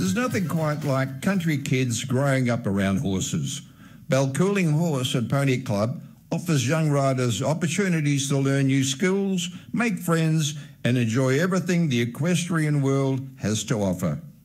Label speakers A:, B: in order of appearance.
A: There's nothing quite like country kids growing up around horses. Balcooling Horse and Pony Club offers young riders opportunities to learn new skills, make friends, and enjoy everything the equestrian world has to offer.